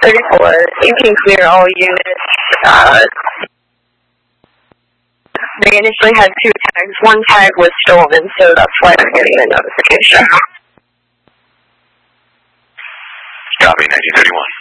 34. You can clear all units. They initially had 2 tags. 1 tag was stolen, so that's why they're getting a notification. Copy, 1931.